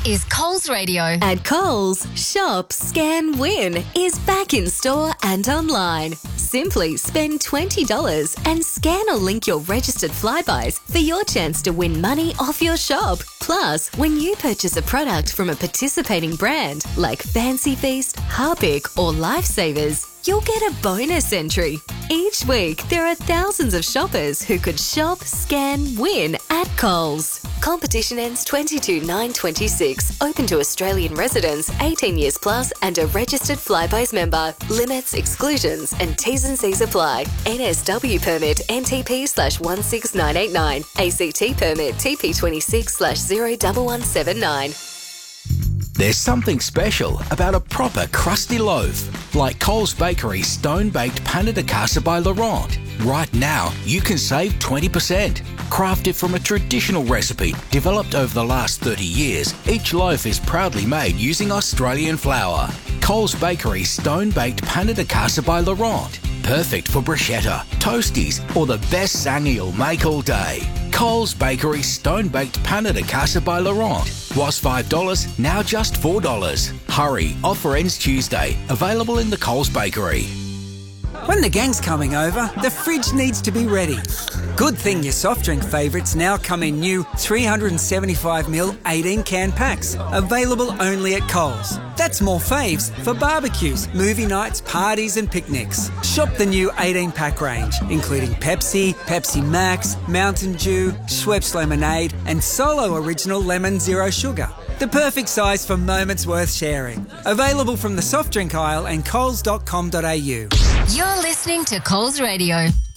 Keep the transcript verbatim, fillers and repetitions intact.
is Coles Radio. At Coles, Shop, Scan, Win is back in store and online. Simply spend twenty dollars and scan or link your registered Flybuys for your chance to win money off your shop. Plus, when you purchase a product from a participating brand like Fancy Feast, Harpic or Lifesavers, you'll get a bonus entry. Each week, there are thousands of shoppers who could shop, scan, win at Coles. Competition ends twenty-two nine twenty-six. Open to Australian residents, eighteen years plus and a registered Flybuys member. Limits, exclusions and T's and C's apply. N S W permit N T P slash one six nine eight nine. A C T permit T P twenty-six slash zero one one seven nine. There's something special about a proper crusty loaf, like Coles Bakery's stone-baked Pain de Casa by Laurent. Right now, you can save twenty percent. Crafted from a traditional recipe developed over the last thirty years, each loaf is proudly made using Australian flour. Coles Bakery's stone-baked Pain de Casa by Laurent. Perfect for bruschetta, toasties, or the best sang you'll make all day. Coles Bakery Stone-Baked Pain de Casa by Laurent. Was five dollars, now just four dollars. Hurry, offer ends Tuesday. Available in the Coles Bakery. When the gang's coming over, the fridge needs to be ready. Good thing your soft drink favourites now come in new three seventy-five milliliter eighteen can packs, available only at Coles. That's more faves for barbecues, movie nights, parties and picnics. Shop the new eighteen pack range, including Pepsi, Pepsi Max, Mountain Dew, Schweppes Lemonade and Solo Original Lemon Zero Sugar. The perfect size for moments worth sharing. Available from the soft drink aisle and coles dot com dot a u. You're listening to Coles Radio.